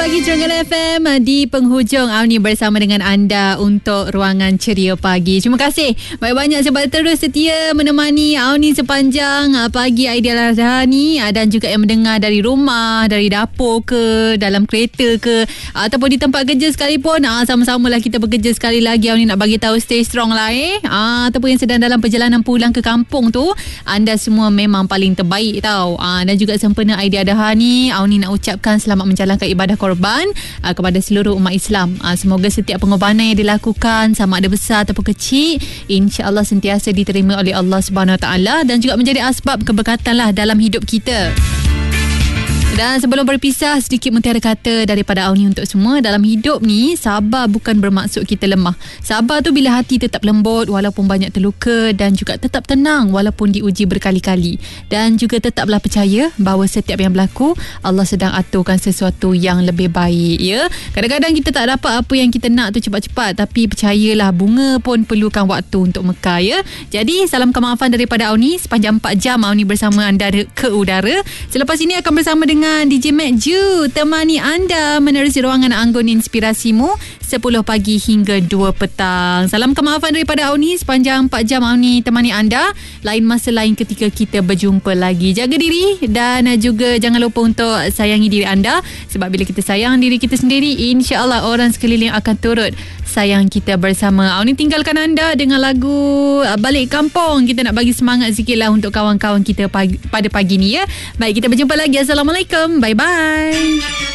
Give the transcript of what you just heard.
Pagi Terengganu FM di penghujung Auni bersama dengan anda untuk Ruangan Ceria Pagi. Terima kasih banyak-banyak sebab terus setia menemani Auni sepanjang pagi Aidiladha ni, dan juga yang mendengar dari rumah, dari dapur ke, dalam kereta ke, ataupun di tempat kerja sekalipun. Sama-samalah kita bekerja sekali lagi. Auni nak bagi tahu stay strong lah ataupun yang sedang dalam perjalanan pulang ke kampung tu, anda semua memang paling terbaik tau. Dan juga sempena Aidiladha ni, Auni nak ucapkan selamat menjalankan ibadah korban kepada seluruh umat Islam. Semoga setiap pengorbanan yang dilakukan, sama ada besar ataupun kecil, insya-Allah sentiasa diterima oleh Allah Subhanahu Wa Taala dan juga menjadi asbab keberkatan lah dalam hidup kita. Dan sebelum berpisah, sedikit mutiara kata daripada Auni untuk semua. Dalam hidup ni, sabar bukan bermaksud kita lemah. Sabar tu bila hati tetap lembut walaupun banyak terluka, dan juga tetap tenang walaupun diuji berkali-kali. Dan juga tetaplah percaya bahawa setiap yang berlaku, Allah sedang aturkan sesuatu yang lebih baik. Ya, kadang-kadang kita tak dapat apa yang kita nak tu cepat-cepat, tapi percayalah, bunga pun perlukan waktu untuk mekar. Ya, jadi salam kemaafan daripada Auni. Sepanjang 4 jam Auni bersama anda ke udara. Selepas ini akan bersama dengan DJ Mac Ju temani anda menerusi ruangan Anggun Inspirasimu 10 pagi hingga 2 petang. Salam kemaafan daripada Auni. Sepanjang 4 jam Auni temani anda. Lain masa lain ketika kita berjumpa lagi. Jaga diri dan juga jangan lupa untuk sayangi diri anda, sebab bila kita sayang diri kita sendiri, insya-Allah orang sekeliling akan turut sayang kita bersama. Auni tinggalkan anda dengan lagu Balik Kampung. Kita nak bagi semangat sikit lah untuk kawan-kawan kita pada pagi ni ya. Baik, kita berjumpa lagi. Assalamualaikum. Bye-bye.